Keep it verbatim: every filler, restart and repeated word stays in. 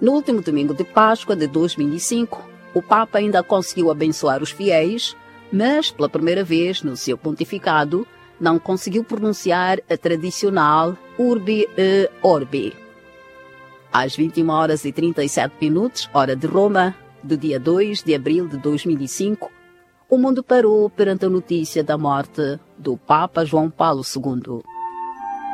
No último domingo de Páscoa de dois mil e cinco, o Papa ainda conseguiu abençoar os fiéis, mas, pela primeira vez no seu pontificado, não conseguiu pronunciar a tradicional Urbi et Orbi. Às vinte e uma horas e trinta e sete minutos, hora de Roma, do dia dois de abril de dois mil e cinco, o mundo parou perante a notícia da morte do Papa João Paulo segundo.